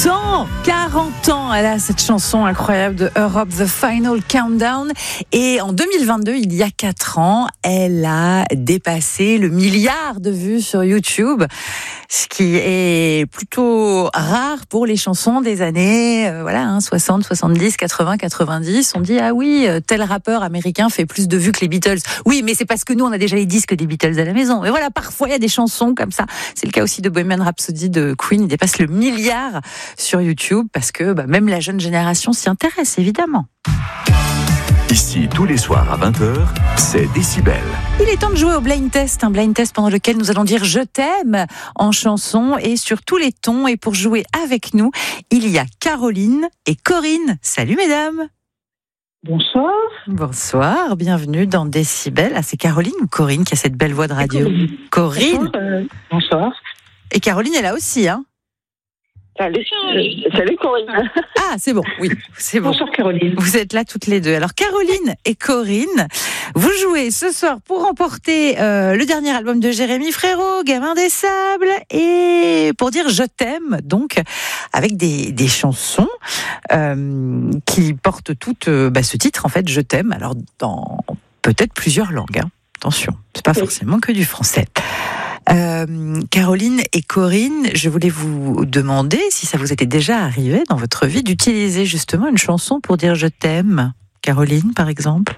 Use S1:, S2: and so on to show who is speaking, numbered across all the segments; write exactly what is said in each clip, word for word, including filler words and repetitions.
S1: ans, quarante ans, elle a cette chanson incroyable de Europe, The Final Countdown. Et en deux mille vingt-deux, il y a quatre ans, elle a dépassé le milliard de vues sur YouTube, ce qui est plutôt rare pour les chansons des années euh, voilà, hein, soixante, soixante-dix, quatre-vingts, quatre-vingt-dix. On dit, ah oui, tel rappeur américain fait plus de vues que les Beatles. Oui, mais c'est parce que nous, on a déjà les disques des Beatles à la maison. Mais voilà, parfois, il y a des chansons comme ça. C'est le cas aussi de Bohemian Rhapsody de Queen. Il dépasse le milliard sur YouTube parce que bah, même la jeune génération s'y intéresse, évidemment.
S2: Ici, tous les soirs à vingt heures, c'est Décibel.
S1: Il est temps de jouer au blind test, un blind test pendant lequel nous allons dire « je t'aime » en chanson et sur tous les tons. Et pour jouer avec nous, il y a Caroline et Corinne. Salut mesdames.
S3: Bonsoir.
S1: Bonsoir, bienvenue dans Décibel. Ah, c'est Caroline ou Corinne qui a cette belle voix de radio?
S3: Corinne.
S1: Corinne.
S3: Bonsoir, euh, bonsoir.
S1: Et Caroline est là aussi, hein?
S3: Salut, euh, salut Corinne.
S1: Ah, c'est bon, oui, c'est bon.
S3: Bonsoir Caroline.
S1: Vous êtes là toutes les deux. Alors Caroline et Corinne, vous jouez ce soir pour remporter euh, le dernier album de Jérémy Frérot, Gamin des Sables, et pour dire je t'aime, donc avec des, des chansons euh, qui portent toutes euh, bah, ce titre en fait, je t'aime. Alors dans peut-être plusieurs langues. Hein. Attention, c'est pas forcément que du français. Euh, Caroline et Corinne, je voulais vous demander si ça vous était déjà arrivé dans votre vie d'utiliser justement une chanson pour dire je t'aime. Caroline, par exemple.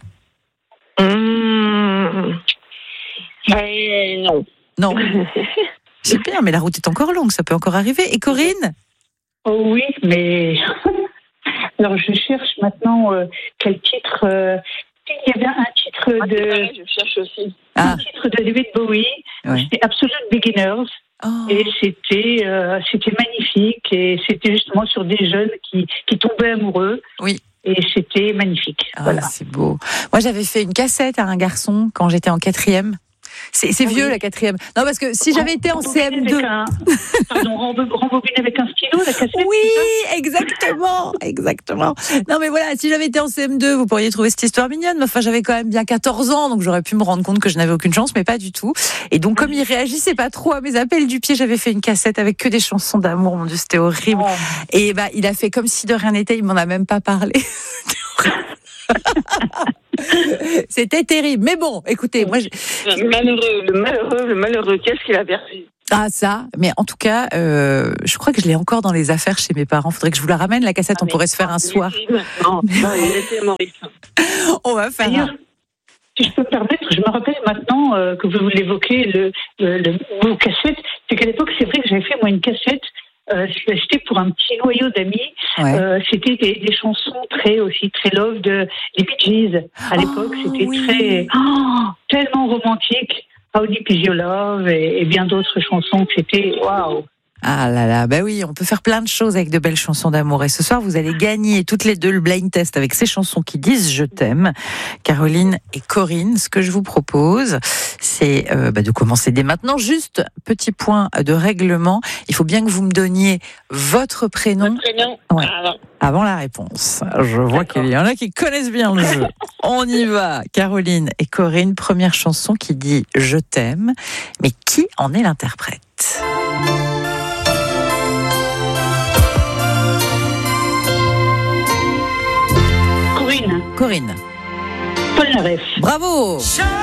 S3: Mmh. Euh, non.
S1: Non. Super, mais la route est encore longue, ça peut encore arriver. Et Corinne?
S3: Oh oui, mais alors je cherche maintenant euh, quel titre. Euh... Il y avait un titre de. Je cherche aussi.
S1: Ah.
S3: Un titre de David Bowie.
S1: Ouais.
S3: C'était Absolute Beginners.
S1: Oh.
S3: Et c'était, euh, c'était magnifique. Et c'était justement sur des jeunes qui, qui tombaient amoureux.
S1: Oui.
S3: Et c'était magnifique.
S1: Ah,
S3: voilà.
S1: c'est beau. Moi, j'avais fait une cassette à un garçon quand j'étais en quatrième. C'est, c'est vieux,
S3: oui.
S1: La quatrième. Non, parce que si j'avais été en C M deux...
S3: Un... Pardon, rembobiner avec un stylo, la cassette.
S1: Oui, exactement, exactement. Non, mais voilà, si j'avais été en C M deux, vous pourriez trouver cette histoire mignonne. Mais enfin, j'avais quand même bien quatorze ans, donc j'aurais pu me rendre compte que je n'avais aucune chance, mais pas du tout. Et donc, comme il réagissait pas trop à mes appels du pied, j'avais fait une cassette avec que des chansons d'amour. Mon Dieu, c'était horrible. Oh. Et bah, il a fait comme si de rien n'était, il m'en a même pas parlé. C'était terrible, mais bon, écoutez, moi, je...
S4: le malheureux, le malheureux, le malheureux, qu'est-ce qu'il a perdu?
S1: Ah ça, mais en tout cas, euh, je crois que je l'ai encore dans les affaires chez mes parents. Faudrait que je vous la ramène la cassette, ah, on pourrait se faire un soir.
S4: Non, non, il était Maurice.
S1: On va faire.
S3: D'ailleurs,
S1: un...
S3: Si je peux me permettre, je me rappelle maintenant euh, que vous l'évoquez, le, le, le mot cassette, c'est qu'à l'époque, c'est vrai que j'avais fait moi une cassette. Euh, c'était pour un petit noyau d'amis. Ouais. Euh, c'était des, des chansons très aussi très love de des Bee Gees. À l'époque, oh, c'était oui. très oh, tellement romantique. How Deep Is Your Love et, et bien d'autres chansons. C'était waouh.
S1: Ah là là, bah oui, on peut faire plein de choses avec de belles chansons d'amour. Et ce soir, vous allez gagner toutes les deux le blind test avec ces chansons qui disent je t'aime. Caroline et Corinne, ce que je vous propose, c'est euh, bah, de commencer dès maintenant. Juste petit point de règlement, il faut bien que vous me donniez votre prénom.
S4: Votre prénom.
S1: Ouais. Alors. Avant la réponse. Je vois qu'il y en a qui connaissent bien le jeu. On y va. Caroline et Corinne, première chanson qui dit je t'aime. Mais qui en est l'interprète?
S3: Corinne.
S1: Corinne.
S3: Paul Naref.
S1: Bravo.